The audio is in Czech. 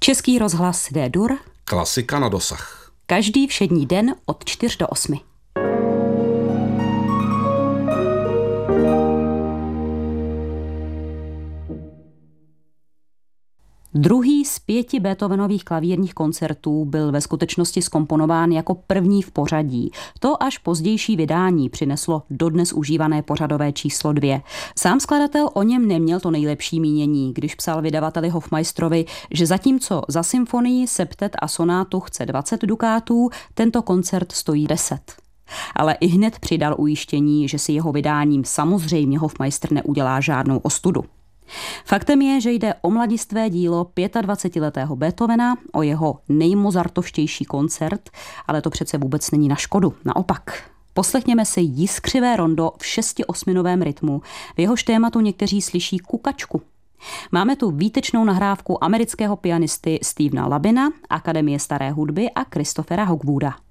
Český rozhlas D-dur. Klasika na dosah. Každý všední den od 4 do 8. Druhý z 5 Beethovenových klavírních koncertů byl ve skutečnosti zkomponován jako první v pořadí. To až pozdější vydání přineslo dodnes užívané pořadové číslo 2. Sám skladatel o něm neměl to nejlepší mínění, když psal vydavateli Hofmeisterovi, že zatímco za symfonii, septet a sonátu chce 20 dukátů, tento koncert stojí 10. Ale ihned přidal ujištění, že si jeho vydáním samozřejmě Hofmeister neudělá žádnou ostudu. Faktem je, že jde o mladistvé dílo 25letého Beethovena, o jeho nejmozartovštější koncert, ale to přece vůbec není na škodu, naopak. Poslechněme si jiskřivé rondo v 6/8 rytmu, v jehož tématu někteří slyší kukačku. Máme tu výtečnou nahrávku amerického pianisty Stevena Labina, Akademie staré hudby a Christophera Hogwooda.